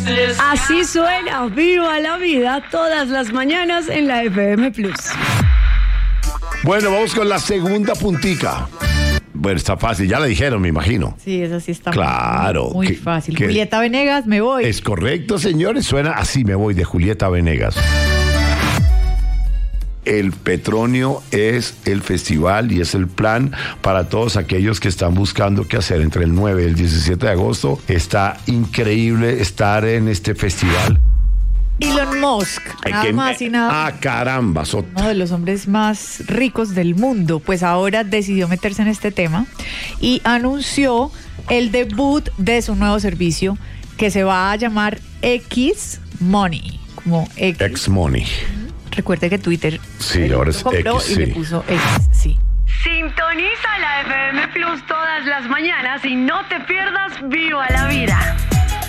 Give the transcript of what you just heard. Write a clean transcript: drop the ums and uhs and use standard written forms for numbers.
Así suena Viva la Vida todas las mañanas en la FM Plus. Bueno, vamos con la segunda puntica. Bueno, está fácil, ya la dijeron, me imagino. Sí, esa sí está Claro. muy fácil. Julieta Venegas, me voy. Es correcto, señores. Suena Así me voy, de Julieta Venegas. El Petronio es el festival y es el plan para todos aquellos que están buscando qué hacer entre el 9 y el 17 de agosto. Está increíble estar en este festival. Elon Musk, nada más y nada. Ah, caramba. Uno de los hombres más ricos del mundo, pues ahora decidió meterse en este tema y anunció el debut de su nuevo servicio que se va a llamar X Money, como X Money. Recuerde que Twitter ahora es compró X, y le sí. puso X, sí. Sintoniza la FM Plus todas las mañanas y no te pierdas Viva la Vida.